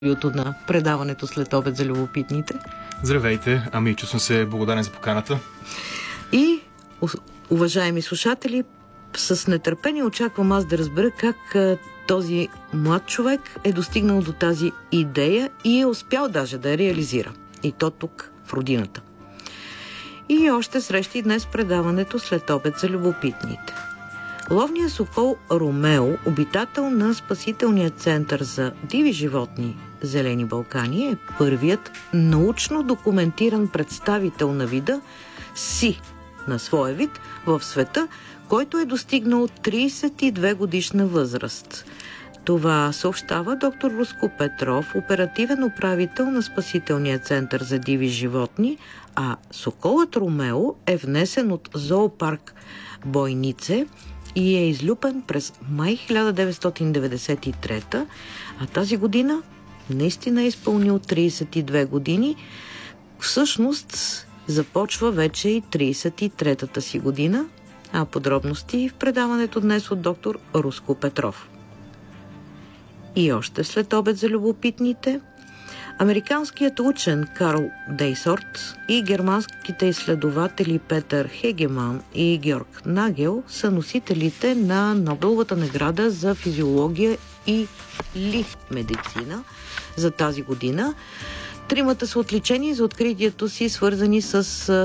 на предаването след обед за любопитните. Здравейте, чувствам се благодарен за поканата. И, уважаеми слушатели, с нетърпение очаквам аз да разбера как този млад човек е достигнал до тази идея и е успял даже да я реализира. И то тук, в родината. И още срещи днес предаването след обед за любопитните. Ловният сокол Ромео, обитател на спасителния център за диви животни Зелени Балкани, е първият научно документиран представител на вида си, на своя вид, в света, който е достигнал 32 годишна възраст. Това съобщава доктор Руско Петров, оперативен управител на Спасителния център за диви животни, а соколът Ромео е внесен от зоопарк Бойнице и е излюпен през май 1993, а тази година наистина е изпълнил 32 години. Всъщност започва вече и 33-та си година, а подробности в предаването днес от доктор Руско Петров. И още след обед за любопитните, американският учен Карл Дейсорт и германските изследователи Петър Хегеман и Георг Нагел са носителите на Нобеловата награда за физиология или медицина за тази година. Тримата са отличени за откритието си, свързани с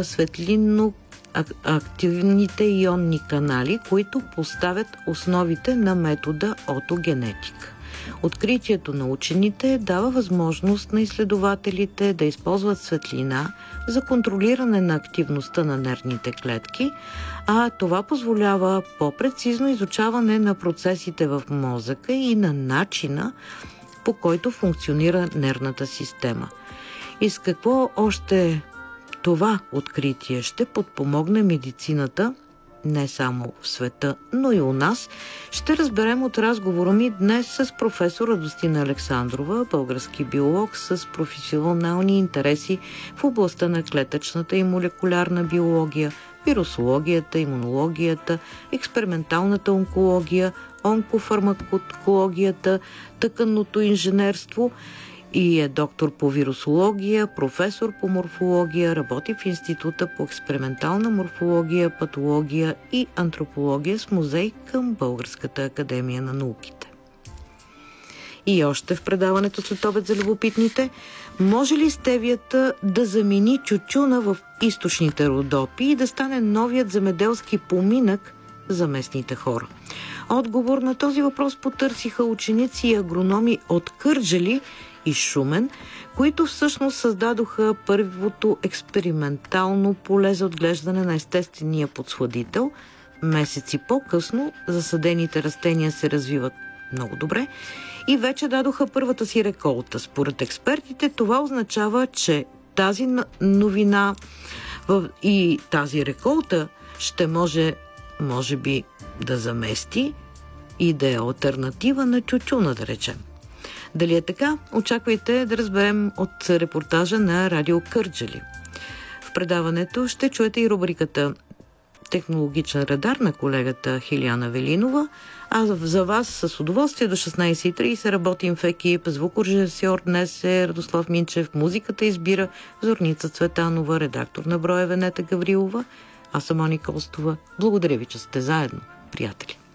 светлинно-активните ионни канали, които поставят основите на метода отогенетика. Откритието на учените дава възможност на изследователите да използват светлина за контролиране на активността на нервните клетки, а това позволява по-прецизно изучаване на процесите в мозъка и на начина, по който функционира нервната система. И с какво още това откритие ще подпомогне медицината не само в света, но и у нас, ще разберем от разговора ми днес с професор Радостина Александрова, български биолог с професионални интереси в областта на клетъчната и молекулярна биология, вирусологията, имунологията, експерименталната онкология, онкофармакологията, тъканното инженерство и е доктор по вирусология, професор по морфология, работи в Института по експериментална морфология, патология и антропология с музей към Българската академия на науките. И още в предаването след обед за любопитните, може ли стевията да замени чучуна в източните Родопи и да стане новият земеделски поминък за местните хора? Отговор на този въпрос потърсиха ученици и агрономи от Кърджали и Шумен, които всъщност създадоха първото експериментално поле за отглеждане на естествения подсладител. Месеци по-късно засадените растения се развиват много добре и вече дадоха първата си реколта. Според експертите това означава, че тази новина и тази реколта ще може би да замести и да е алтернатива на чучуна, да речем. Дали е така? Очаквайте да разберем от репортажа на Радио Кърджали. В предаването ще чуете и рубриката Технологичен радар на колегата Хиляна Велинова, а за вас с удоволствие до 16:30 работим в екип. Звукорежисьор днес е Радослав Минчев, музиката избира Зорница Цветанова, редактор на броя Венета Гаврилова, аз съм Ани Костова. Благодаря ви, че сте заедно, приятели.